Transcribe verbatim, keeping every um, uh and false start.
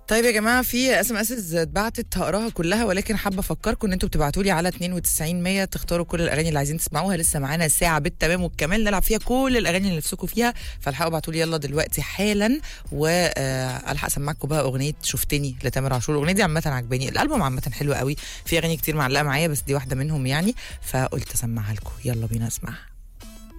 طيب يا جماعه في اس ام اس اتبعتت هقراها كلها، ولكن حابه افكركم ان انتوا بتبعتوا لي على اتنين وتسعين مية تختاروا كل الاغاني اللي عايزين تسمعوها. لسه معانا ساعه بالتمام والكمال نلعب فيها كل الاغاني اللي نفسكم فيها، فالحقوا ابعتوا لي يلا دلوقتي حالا، والحق اسمعكم بقى اغنيه شفتني لتامر عاشور. الاغنيه دي عامه عجباني، الالبوم عامه حلو قوي، في اغاني كتير معلقه معايا بس دي واحده منهم يعني، فقلت اسمعها لكم. يلا بينا اسمعها.